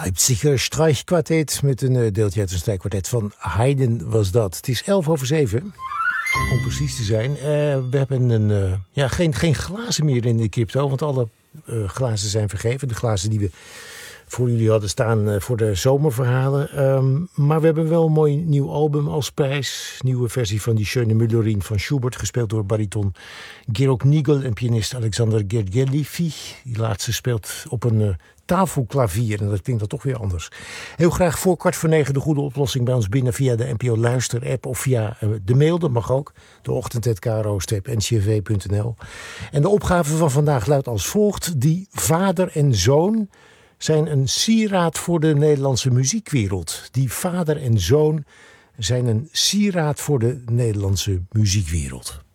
Leipziger Streichquartet met een deeltje uit een strijkkwartet van Haydn was dat. Het is 7:11, om precies te zijn. We hebben geen glazen meer in de crypto, want alle glazen zijn vergeven. De glazen die we voor jullie hadden staan voor de zomerverhalen. Maar we hebben wel een mooi nieuw album als prijs. Nieuwe versie van die Schöne Müllerin van Schubert, gespeeld door bariton Georg Nigel en pianist Alexander Gergievi. Die laatste speelt op een tafelklavier en dat klinkt dan toch weer anders. Heel graag voor 8:45 de goede oplossing bij ons binnen via de NPO Luister-app of via de mail, dat mag ook. De ochtend@kro-ncrv.nl. En de opgave van vandaag luidt als volgt: die vader en zoon zijn een sieraad voor de Nederlandse muziekwereld. Die vader en zoon zijn een sieraad voor de Nederlandse muziekwereld.